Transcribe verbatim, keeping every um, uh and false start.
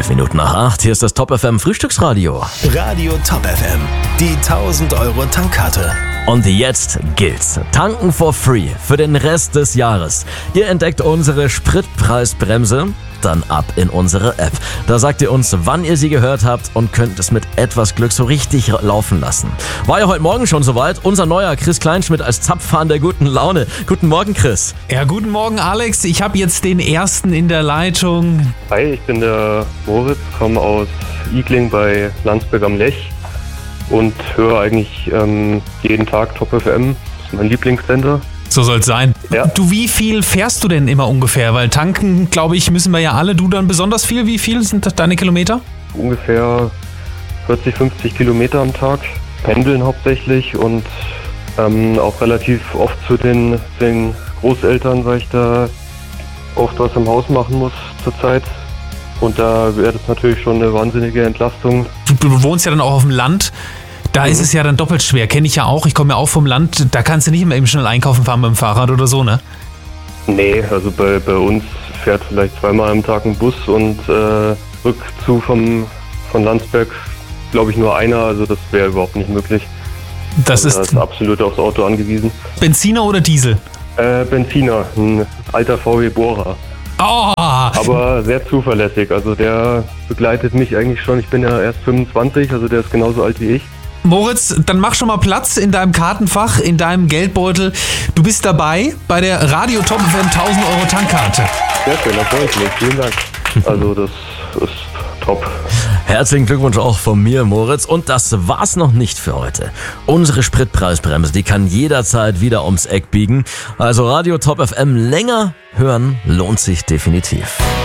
Elf Minuten nach acht, hier ist das Top F M Frühstücksradio. Radio Top F M, die tausend Euro Tankkarte. Und jetzt gilt's. Tanken for free für den Rest des Jahres. Ihr entdeckt unsere Spritpreisbremse, dann ab in unsere App. Da sagt ihr uns, wann ihr sie gehört habt und könnt es mit etwas Glück so richtig laufen lassen. War ja heute Morgen schon soweit. Unser neuer Chris Kleinschmidt als Zapfhahn der guten Laune. Guten Morgen, Chris. Ja, guten Morgen, Alex. Ich habe jetzt den ersten in der Leitung. Hi, ich bin der Moritz, komme aus Igling bei Landsberg am Lech und höre eigentlich ähm, jeden Tag Top F M. Das ist mein Lieblingssender. So soll's sein. Ja. Du, wie viel fährst du denn immer ungefähr? Weil tanken, glaube ich, müssen wir ja alle. Du dann besonders viel. Wie viel sind das deine Kilometer? Ungefähr vierzig, fünfzig Kilometer am Tag. Pendeln hauptsächlich und ähm, auch relativ oft zu den, den Großeltern, weil ich da oft was im Haus machen muss zurzeit. Und da wäre das natürlich schon eine wahnsinnige Entlastung. Du, du wohnst ja dann auch auf dem Land. Da ist es ja dann doppelt schwer. Kenne ich ja auch. Ich komme ja auch vom Land. Da kannst du nicht immer eben schnell einkaufen fahren mit dem Fahrrad oder so, ne? Nee, also bei, bei uns fährt vielleicht zweimal am Tag ein Bus und äh, Rückzug vom, von Landsberg, glaube ich, nur einer. Also das wäre überhaupt nicht möglich. Das also, ist da ist absolut aufs Auto angewiesen. Benziner oder Diesel? Äh, Benziner, ein alter V W Bohrer. Oh! Aber sehr zuverlässig. Also der begleitet mich eigentlich schon. Ich bin ja erst fünfundzwanzig, also der ist genauso alt wie ich. Moritz, dann mach schon mal Platz in deinem Kartenfach, in deinem Geldbeutel. Du bist dabei bei der Radio Top F M tausend Euro Tankkarte. Sehr schön, da freue ich mich. Vielen Dank. Also das ist top. Herzlichen Glückwunsch auch von mir, Moritz. Und das war's noch nicht für heute. Unsere Spritpreisbremse, die kann jederzeit wieder ums Eck biegen. Also Radio Top F M länger hören lohnt sich definitiv.